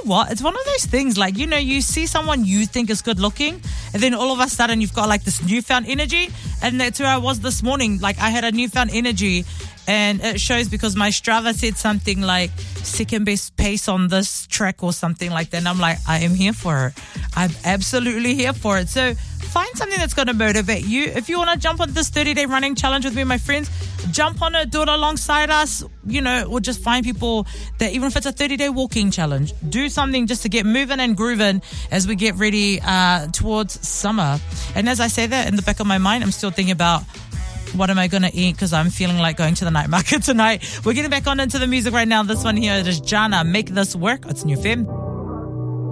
what? It's one of those things, like, you see someone you think is good looking, and then all of a sudden you've got like this newfound energy. And that's where I was this morning. Like, I had a newfound energy, and it shows because my Strava said something like second best pace on this track or something like that. And I'm like, I am here for it. I'm absolutely here for it. So find something that's going to motivate you. If you want to jump on this 30-day running challenge with me, my friends, jump on it, do it alongside us, or just find people that, even if it's a 30-day walking challenge, do something just to get moving and grooving as we get ready towards summer. And as I say that, in the back of my mind, I'm still thinking about, what am I going to eat? Because I'm feeling like going to the night market tonight. We're getting back on into the music right now. This one here is Jana, Make This Work. It's New Fem.